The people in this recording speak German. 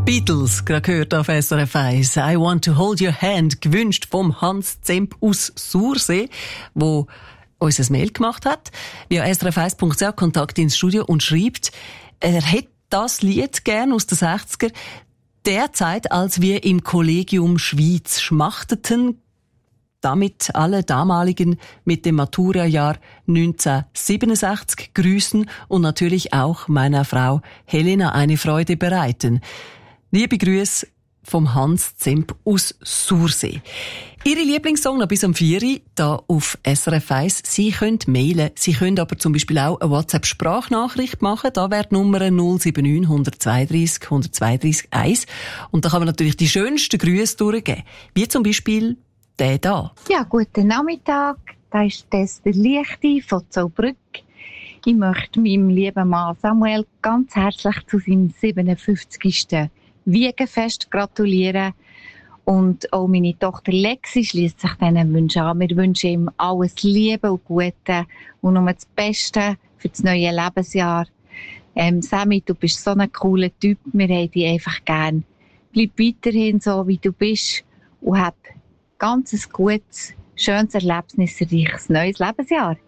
Beatles, gerade gehört auf SRF 1. I Want to Hold Your Hand, gewünscht vom Hans Zemp aus Sursee, wo uns ein Mail gemacht hat, via srf1.ch Kontakt ins Studio und schreibt, er hätte das Lied gern aus den 60er, der Zeit, als wir im Kollegium Schwyz schmachteten, damit alle damaligen mit dem Matura-Jahr 1967 grüßen und natürlich auch meiner Frau Helena eine Freude bereiten. Liebe Grüße vom Hans Zemp aus Sursee. Ihre Lieblingssong noch bis um 4 Uhr hier auf SRF 1. Sie können mailen, Sie können aber zum Beispiel auch eine WhatsApp-Sprachnachricht machen. Da wäre die Nummer 079 132 132 1. Und da kann man natürlich die schönsten Grüße durchgeben. Wie zum Beispiel der da. Ja, guten Nachmittag. Da ist der Lichte von Zaubrück. Ich möchte meinem lieben Mann Samuel ganz herzlich zu seinem 57. Wiegenfest gratulieren. Und auch meine Tochter Lexi schließt sich diesen Wünschen an. Wir wünschen ihm alles Liebe und Gute und nur das Beste für das neue Lebensjahr. Sammy, du bist so ein cooler Typ. Wir haben dich einfach gern. Bleib weiterhin so, wie du bist und hab ganz ein gutes, schönes, erlebnisreiches neues Lebensjahr.